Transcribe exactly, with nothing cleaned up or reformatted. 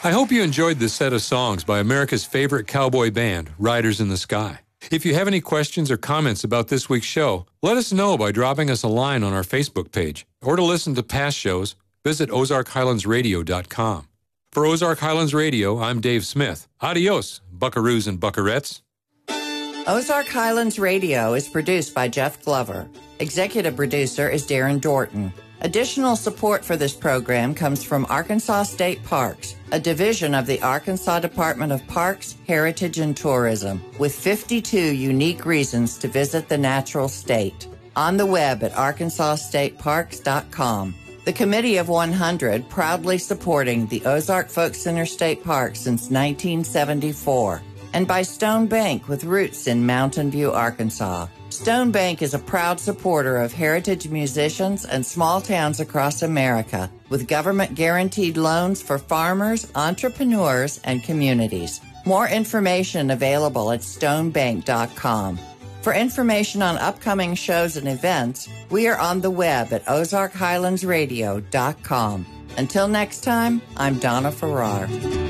I hope you enjoyed this set of songs by America's favorite cowboy band, Riders in the Sky. If you have any questions or comments about this week's show, let us know by dropping us a line on our Facebook page. Or to listen to past shows, visit ozark highlands radio dot com. For Ozark Highlands Radio, I'm Dave Smith. Adios, buckaroos and buckarettes. Ozark Highlands Radio is produced by Jeff Glover. Executive producer is Darren Dorton. Additional support for this program comes from Arkansas State Parks, a division of the Arkansas Department of Parks, Heritage, and Tourism, with fifty-two unique reasons to visit the natural state. On the web at arkansas state parks dot com. The Committee of one hundred proudly supporting the Ozark Folk Center State Park since nineteen seventy-four. And by Stone Bank with roots in Mountain View, Arkansas. Stone Bank is a proud supporter of heritage musicians and small towns across America with government-guaranteed loans for farmers, entrepreneurs, and communities. More information available at stone bank dot com. For information on upcoming shows and events, we are on the web at ozark highlands radio dot com. Until next time, I'm Donna Farrar.